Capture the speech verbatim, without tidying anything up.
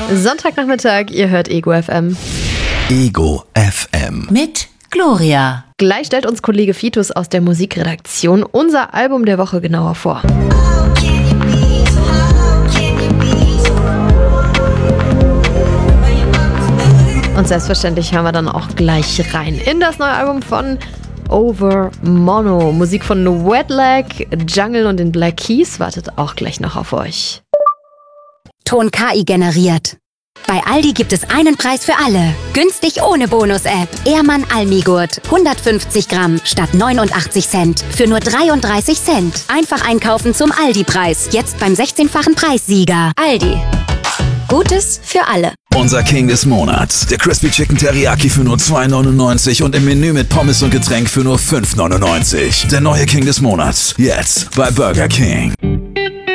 Sonntagnachmittag, ihr hört Ego F M. Ego F M. Mit Gloria. Gleich stellt uns Kollege Fitus aus der Musikredaktion unser Album der Woche genauer vor. Und selbstverständlich hören wir dann auch gleich rein in das neue Album von Over Mono. Musik von Wetlag, Jungle und den Black Keys wartet auch gleich noch auf euch. Ton K I generiert. Bei Aldi gibt es einen Preis für alle. Günstig ohne Bonus-App. Ehrmann Almigurt. hundertfünfzig Gramm statt neunundachtzig Cent. Für nur dreiunddreißig Cent. Einfach einkaufen zum Aldi-Preis. Jetzt beim sechzehnfachen Preissieger. Aldi. Gutes für alle. Unser King des Monats. Der Crispy Chicken Teriyaki für nur zwei neunundneunzig und im Menü mit Pommes und Getränk für nur fünf neunundneunzig. Der neue King des Monats. Jetzt bei Burger King.